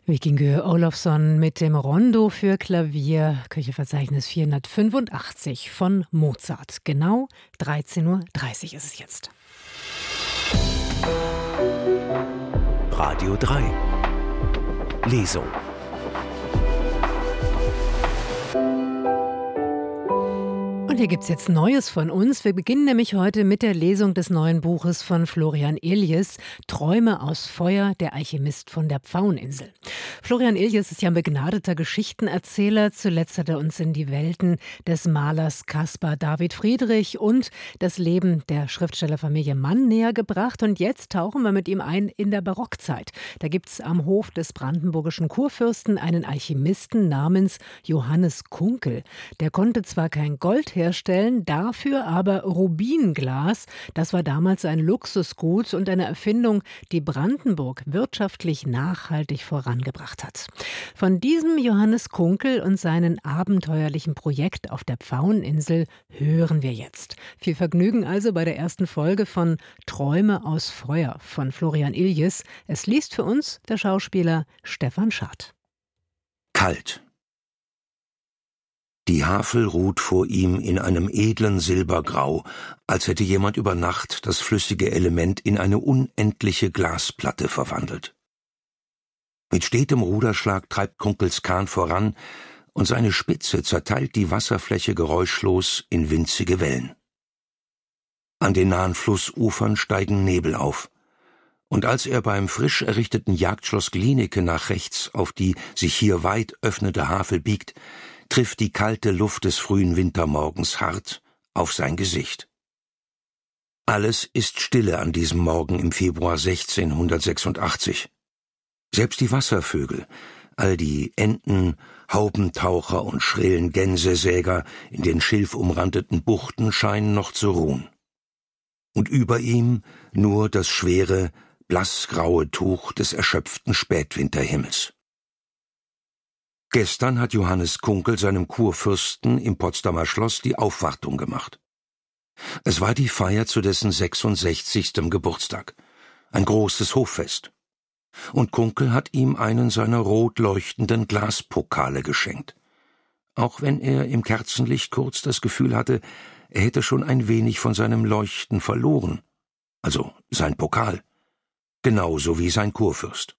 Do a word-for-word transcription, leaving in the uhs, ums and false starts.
Vikingur Olofsson mit dem Rondo für Klavier, Köchelverzeichnis vierhundertfünfundachtzig von Mozart. Genau dreizehn Uhr dreißig ist es jetzt. Radio drei Lesung. Und hier gibt es jetzt Neues von uns. Wir beginnen nämlich heute mit der Lesung des neuen Buches von Florian Illies, Träume aus Feuer, der Alchemist von der Pfaueninsel. Florian Illies ist ja ein begnadeter Geschichtenerzähler. Zuletzt hat er uns in die Welten des Malers Caspar David Friedrich und das Leben der Schriftstellerfamilie Mann näher gebracht. Und jetzt tauchen wir mit ihm ein in der Barockzeit. Da gibt es am Hof des brandenburgischen Kurfürsten einen Alchemisten namens Johannes Kunkel. Der konnte zwar kein Gold herstellen, dafür aber Rubinglas. Das war damals ein Luxusgut und eine Erfindung, die Brandenburg wirtschaftlich nachhaltig vorangebracht hat. Von diesem Johannes Kunkel und seinem abenteuerlichen Projekt auf der Pfaueninsel hören wir jetzt. Viel Vergnügen also bei der ersten Folge von Träume aus Feuer von Florian Illies. Es liest für uns der Schauspieler Stefan Schad. Kalt. Die Havel ruht vor ihm in einem edlen Silbergrau, als hätte jemand über Nacht das flüssige Element in eine unendliche Glasplatte verwandelt. Mit stetem Ruderschlag treibt Kunkels Kahn voran, und seine Spitze zerteilt die Wasserfläche geräuschlos in winzige Wellen. An den nahen Flussufern steigen Nebel auf, und als er beim frisch errichteten Jagdschloss Glienicke nach rechts auf die sich hier weit öffnende Havel biegt, trifft die kalte Luft des frühen Wintermorgens hart auf sein Gesicht. Alles ist Stille an diesem Morgen im Februar sechzehnhundertsechsundachtzig. Selbst die Wasservögel, all die Enten, Haubentaucher und schrillen Gänsesäger in den schilfumrandeten Buchten scheinen noch zu ruhen. Und über ihm nur das schwere, blassgraue Tuch des erschöpften Spätwinterhimmels. Gestern hat Johannes Kunkel seinem Kurfürsten im Potsdamer Schloss die Aufwartung gemacht. Es war die Feier zu dessen sechsundsechzigsten Geburtstag, ein großes Hoffest. Und Kunkel hat ihm einen seiner rot leuchtenden Glaspokale geschenkt. Auch wenn er im Kerzenlicht kurz das Gefühl hatte, er hätte schon ein wenig von seinem Leuchten verloren. Also sein Pokal. Genauso wie sein Kurfürst.